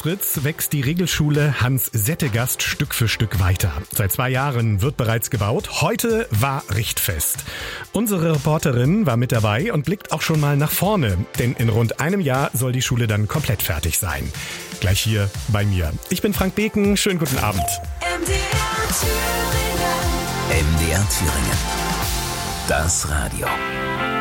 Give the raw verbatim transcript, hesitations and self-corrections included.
Fritz wächst die Regelschule Hans Settegast Stück für Stück weiter. Seit zwei Jahren wird bereits gebaut. Heute war Richtfest. Unsere Reporterin war mit dabei und blickt auch schon mal nach vorne. Denn in rund einem Jahr soll die Schule dann komplett fertig sein. Gleich hier bei mir. Ich bin Frank Beken. Schönen guten Abend. M D R Thüringen. M D R Thüringen. Das Radio.